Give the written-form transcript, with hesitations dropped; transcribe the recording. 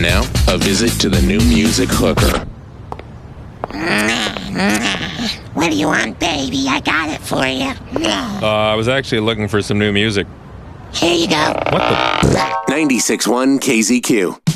And now, a visit to the new music hooker. What do you want, baby? I got it for you. I was actually looking for some new music. Here you go. What the? 96.1 KZQ.